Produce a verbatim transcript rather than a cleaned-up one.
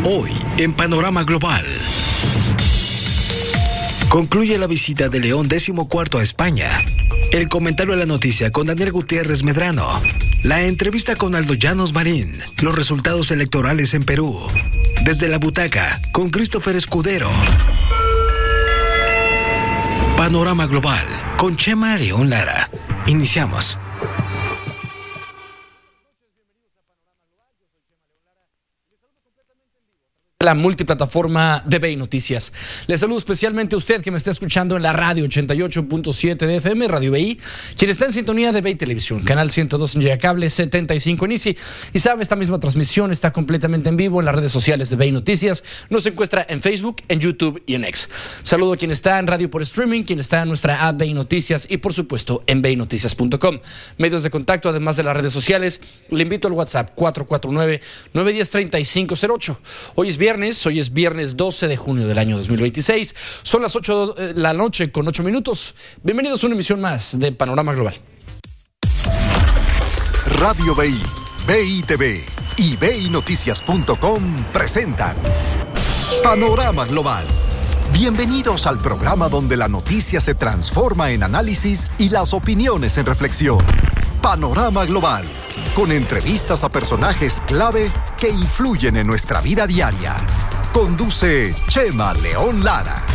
Hoy, en Panorama Global. Concluye la visita de León decimocuarto a España. El comentario a la noticia con Daniel Gutiérrez Medrano. La entrevista con Aldo Llanos Marín. Los resultados electorales en Perú. Desde la butaca, con Christopher Escudero. Panorama Global, con Chema León Lara. Iniciamos. La multiplataforma de B I Noticias. Les saludo especialmente a usted que me está escuchando en la radio ochenta y ocho punto siete de F M, Radio B I, quien está en sintonía de B I Televisión, canal ciento dos en Cable, setenta y cinco en Easy. Y sabe, esta misma transmisión está completamente en vivo en las redes sociales de B I Noticias. Nos encuentra en Facebook, en YouTube y en X. Saludo a quien está en radio por streaming, quien está en nuestra app B I Noticias y por supuesto en B I Noticias punto com. Medios de contacto, además de las redes sociales, le invito al WhatsApp cuatro cuatro nueve, nueve uno cero, tres cinco cero ocho. Hoy es viernes. Hoy es viernes doce de junio del año dos mil veintiséis. Son las ocho de la noche con ocho minutos. Bienvenidos a una emisión más de Panorama Global. Radio B I, B I T V y B I Noticias punto com presentan Panorama Global. Bienvenidos al programa donde la noticia se transforma en análisis y las opiniones en reflexión. Panorama Global, con entrevistas a personajes clave que influyen en nuestra vida diaria. Conduce Chema León Lara.